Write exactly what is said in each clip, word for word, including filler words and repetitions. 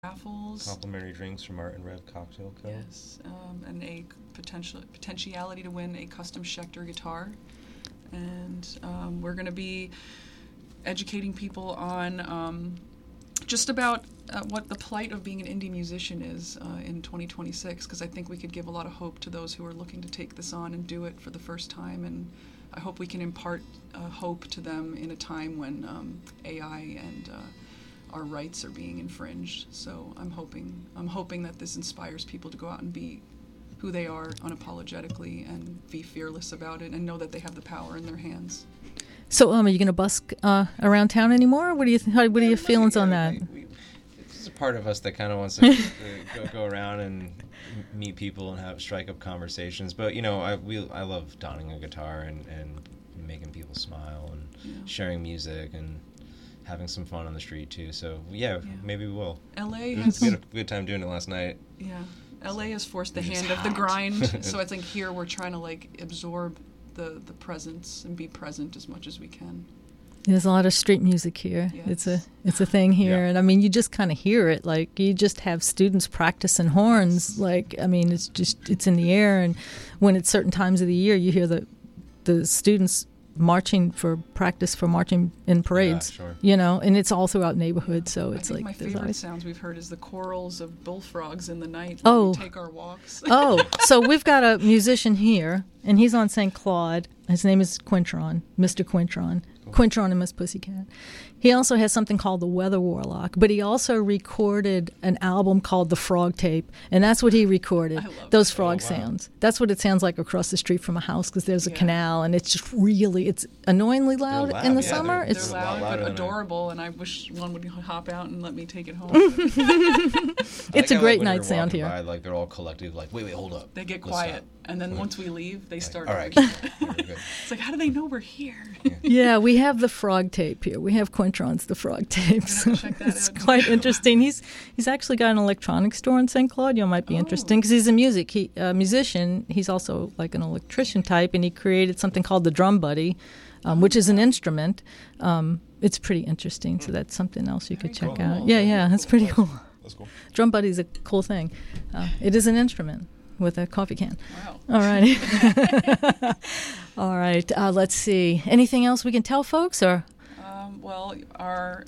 raffles. Complimentary drinks from Art and Rev Cocktail Co. Yes, um, and a potential potentiality to win a custom Schecter guitar. And um, we're going to be educating people on um, just about uh, what the plight of being an indie musician is uh, in twenty twenty-six, because I think we could give a lot of hope to those who are looking to take this on and do it for the first time. And I hope we can impart uh, hope to them in a time when um, A I and uh, our rights are being infringed. So I'm hoping I'm hoping that this inspires people to go out and be who they are unapologetically and be fearless about it and know that they have the power in their hands. So, um, are you going to busk uh, around town anymore? What do you th- how, What are your feelings on that? We, we, it's a part of us that kind of wants to, to go, go around and meet people and have strike up conversations. But you know, I we I love donning a guitar and, and making people smile and Yeah. sharing music and having some fun on the street too. So yeah, Yeah. maybe we will. L A We has had a good time doing it last night. yeah. L A has forced the It's hand of the hot. grind. So I think here we're trying to like absorb the the presence and be present as much as we can. There's a lot of street music here. Yes. It's a it's a thing here, Yeah. and I mean, you just kind of hear it. Like you just have students practicing horns. Like I mean, it's just it's in the air, and when it's certain times of the year, you hear the the students marching for practice for marching in parades. Yeah, sure. You know, and it's all throughout neighborhoods. So it's I think like my there's favorite always. sounds we've heard is the chorals of bullfrogs in the night Oh. when we take our walks. Oh, so we've got a musician here, and he's on Saint Claude. His name is Quintron, Mister Quintron. Quintron and Miss Pussycat. He also has something called the Weather Warlock, but he also recorded an album called The Frog Tape, and that's what he recorded, I love those that. frog Oh, wow. sounds. That's what it sounds like across the street from a house because there's a Yeah. canal, and it's just really, it's annoyingly loud, loud, in the yeah, summer. they're- They're It's a lot loud louder but than I- adorable, and I wish one would hop out and let me take it home. It's I a like how, great when night you're sound walking here. by, like they're all collective. Like, wait, wait, hold up. They get Let's quiet, stop. and then Like, once we leave, they start. all right, arguing. very good. It's like, how do they know we're here? Yeah, we have the frog tape here. We have Quintron's the frog tape. So check that it's out. quite interesting. He's he's actually got an electronics store in Saint Claude. You might be Oh. interesting because he's a music he uh, musician. He's also like an electrician type, and he created something called the Drum Buddy, um, which is an instrument. Um, it's pretty interesting. So that's something else you could Very check out. cool. Yeah, yeah, that's pretty cool. That's cool. Drum Buddy's a cool thing. Uh, it is an instrument with a coffee can. Wow. All right. All right. Uh, let's see. Anything else we can tell folks, or? Um, well, our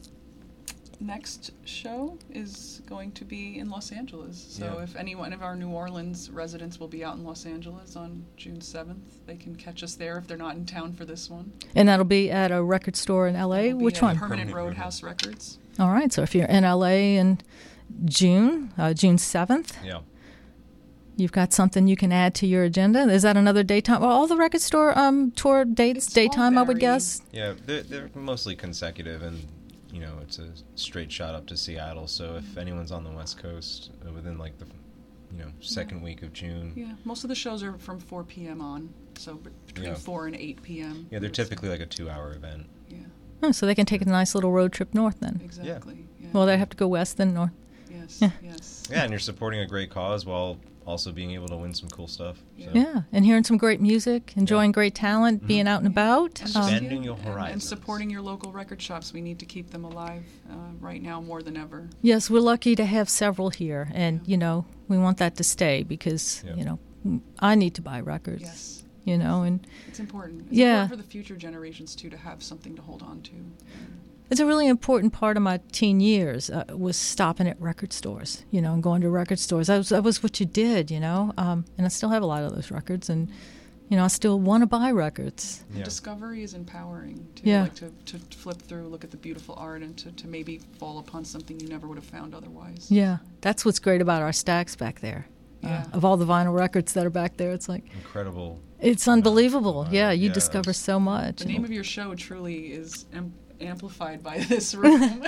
next show is going to be in Los Angeles. So Yeah. if any one of our New Orleans residents will be out in Los Angeles on June seventh, they can catch us there if they're not in town for this one. And that'll be at a record store in L A? It'll be Which at one? Permanent Permanent Roadhouse Records. All right. So if you're in L A in June, uh, June seventh, Yeah. you've got something you can add to your agenda. Is that another daytime? Well, all the record store um, tour dates, It's all daytime, I would varied. guess. Yeah, they're, they're mostly consecutive, and you know it's a straight shot up to Seattle. So if anyone's on the West Coast uh, within like the you know second week of June, Yeah, most of the shows are from four p.m. on, so b- between Yeah. four and eight p.m. yeah, they're typically like a two-hour event. Yeah, Oh, so they can take a nice little road trip north then. exactly. Yeah. Well, they have to go west then north. Yes, Yeah. yes. Yeah, and you're supporting a great cause while also being able to win some cool stuff. So. Yeah, and hearing some great music, enjoying great talent, being out and about. And Um, Expanding your and- and horizons. supporting your local record shops. We need to keep them alive uh, right now more than ever. Yes, we're lucky to have several here, and you know we want that to stay because Yeah. you know m- I need to buy records. Yes, You know, and it's important. It's Yeah. important for the future generations too to have something to hold on to. it's a really important part of my teen years uh, was stopping at record stores. You know, and going to record stores. That was that was what you did. You know, um, and I still have a lot of those records, and you know I still want to buy records. Yeah. Discovery is empowering. To, Yeah. like, to, to flip through, look at the beautiful art, and to, to maybe fall upon something you never would have found otherwise. Yeah, that's what's great about our stacks back there. Yeah. Uh, of all the vinyl records that are back there, it's like Incredible. it's unbelievable. Wow. Yeah, you Yeah, discover that's- so much. The name of your show truly is am- amplified by this room.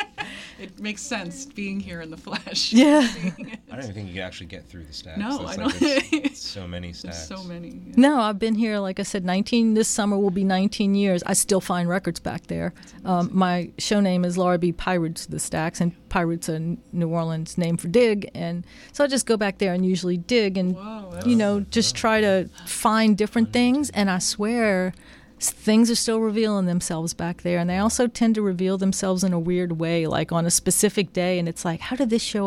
It makes sense being here in the flesh. Yeah. Seeing it. I don't even think you can actually get through the stacks. No, It's I like don't- it's- it's so many There's stacks. so many. yeah. No, I've been here, like I said, nineteen. This summer will be nineteen years. I still find records back there. Um, my show name is Laura B. Pyroots the Stacks, and Pyroots a New Orleans name for dig. And so I just go back there and usually dig and, Whoa, that's- you know, just try to find different things. And I swear s- things are still revealing themselves back there, and they also tend to reveal themselves in a weird way, like on a specific day, and it's like, how did this show